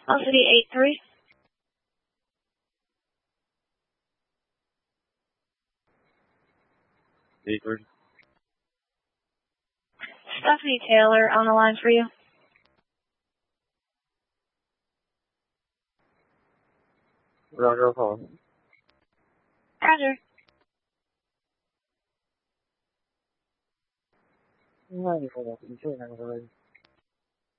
Velocity 83. Stephanie Taylor on the line for you. Roger, call. Roger. Hi, Nicole. You should have